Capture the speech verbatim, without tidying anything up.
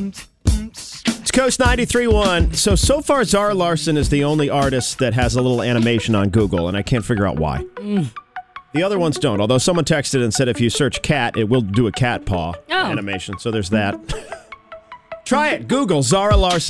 It's Coast ninety-three point one. So, so far, Zara Larsson is the only artist that has a little animation on Google, and I can't figure out why. Mm. The other ones don't, although someone texted and said if you search cat, it will do a cat paw oh. animation. So there's that. Try it. Google Zara Larsson.